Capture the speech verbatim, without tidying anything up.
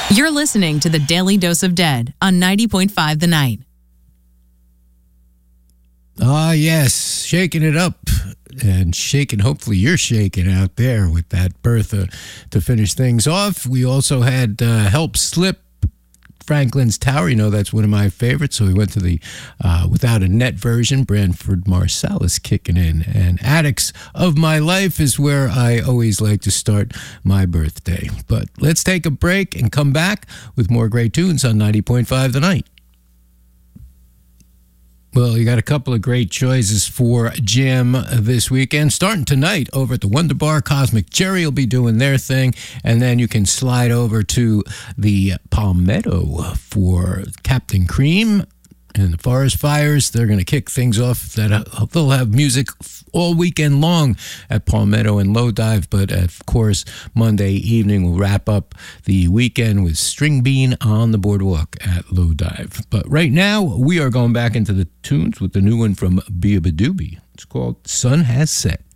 You're listening to the Daily Dose of Dead on ninety point five The Night. Ah, yes, shaking it up and shaking. Hopefully you're shaking out there with that Bertha to finish things off. We also had uh, Help Slip, Franklin's Tower. You know, that's one of my favorites. So we went to the uh, Without a Net version. Branford Marsalis kicking in. And Addicts of My Life is where I always like to start my birthday. But let's take a break and come back with more great tunes on ninety point five The Night. Well, you got a couple of great choices for Jim this weekend. Starting tonight over at the Wonder Bar, Cosmic Jerry will be doing their thing. And then you can slide over to the Palmetto for Captain Cream and the Forest Fires. They're going to kick things off. That they'll have music all weekend long at Palmetto and Low Dive. But, of course, Monday evening we'll wrap up the weekend with String Bean on the Boardwalk at Low Dive. But right now, we are going back into the tunes with the new one from Bia Badoobie. It's called Sun Has Set.